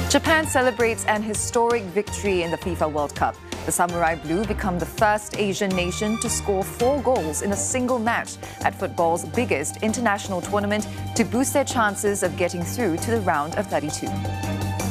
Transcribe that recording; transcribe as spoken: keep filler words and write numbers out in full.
Japan celebrates an historic victory in the FIFA World Cup. The Samurai Blue become the first Asian nation to score four goals in a single match at football's biggest international tournament to boost their chances of getting through to the round of thirty-two.